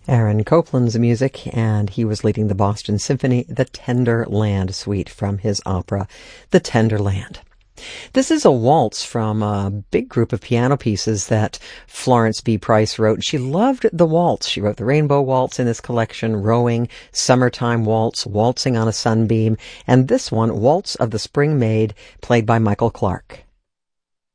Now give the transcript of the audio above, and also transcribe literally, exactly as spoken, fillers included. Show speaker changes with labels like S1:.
S1: Aaron Copland's music, and he was leading the Boston Symphony, the Tender Land Suite from his opera, The Tender Land. This is a waltz from a big group of piano pieces that Florence B. Price wrote. She loved the waltz. She wrote the Rainbow Waltz in this collection, Rowing, Summertime Waltz, Waltzing on a Sunbeam, and this one, Waltz of the Spring Maid, played by Michael Clark.